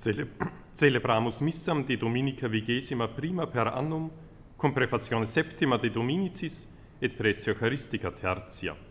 Celebramus missam de Dominica 21 per annum, cum prefazione septima de Dominicis et pretio Eucharistica tertia.